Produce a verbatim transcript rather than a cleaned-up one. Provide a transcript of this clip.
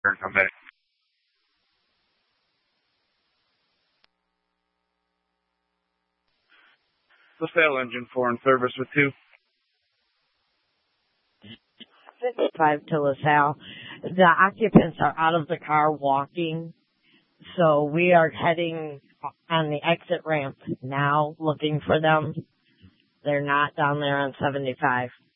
Come back. LaSalle engine four in service with two. fifty-five to LaSalle. The occupants are out of the car walking, so we are heading on the exit ramp now looking for them. They're not down there on seventy-five.